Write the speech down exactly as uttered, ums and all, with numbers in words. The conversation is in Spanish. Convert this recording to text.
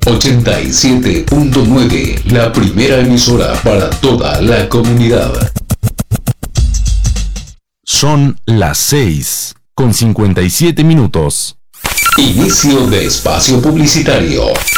ochenta y siete punto nueve, la primera emisora para toda la comunidad. Son las seis con cincuenta y siete minutos. Inicio de espacio publicitario.